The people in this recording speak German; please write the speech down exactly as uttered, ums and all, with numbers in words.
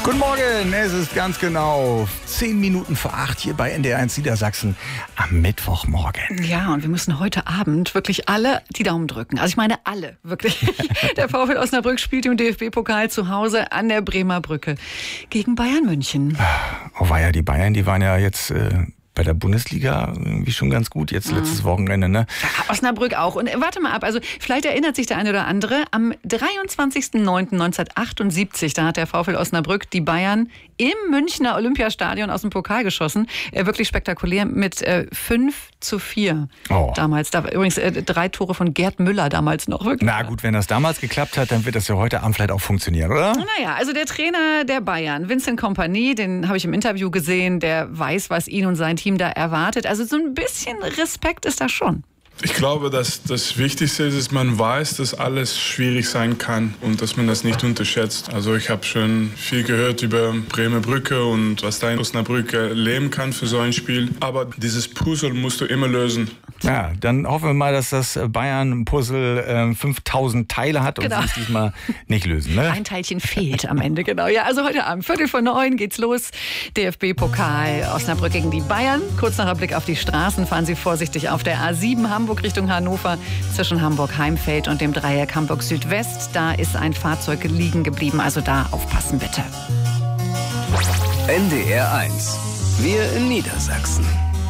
Guten Morgen, es ist ganz genau zehn Minuten vor acht hier bei N D R eins Niedersachsen am Mittwochmorgen. Ja, und wir müssen heute Abend wirklich alle die Daumen drücken. Also ich meine alle, wirklich. Der VfL Osnabrück spielt im D F B-Pokal zu Hause an der Bremer Brücke gegen Bayern München. Oh war ja, die Bayern, die waren ja jetzt äh, bei der Bundesliga irgendwie schon ganz gut, jetzt letztes Wochenende, ne? Ja, Osnabrück auch. Und warte mal ab, also vielleicht erinnert sich der eine oder andere, am dreiundzwanzigsten neunten neunzehnhundertachtundsiebzig, da hat der VfL Osnabrück die Bayern im Münchner Olympiastadion aus dem Pokal geschossen. Äh, wirklich spektakulär mit äh, fünf zu vier Oh. damals. Da war übrigens äh, drei Tore von Gerd Müller damals noch. Wirklich. Na gut, wenn das damals geklappt hat, dann wird das ja heute Abend vielleicht auch funktionieren, oder? Naja, also der Trainer der Bayern, Vincent Kompany, den habe ich im Interview gesehen, der weiß, was ihn und sein Team da erwartet. Also so ein bisschen Respekt ist da schon. Ich glaube, dass das Wichtigste ist, dass man weiß, dass alles schwierig sein kann und dass man das nicht unterschätzt. Also ich habe schon viel gehört über Bremer Brücke und was da in Osnabrück leben kann für so ein Spiel. Aber dieses Puzzle musst du immer lösen. Ja, dann hoffen wir mal, dass das Bayern-Puzzle äh, fünftausend Teile hat und Genau. sie es diesmal nicht lösen, ne? Ein Teilchen fehlt am Ende, genau. Ja, also heute Abend, Viertel vor neun geht's los. D F B-Pokal Osnabrück gegen die Bayern. Kurz nach Blick auf die Straßen fahren Sie vorsichtig auf der A sieben Hamburg Richtung Hannover zwischen Hamburg-Heimfeld und dem Dreieck Hamburg-Südwest. Da ist ein Fahrzeug liegen geblieben, also da aufpassen bitte. N D R eins. Wir in Niedersachsen.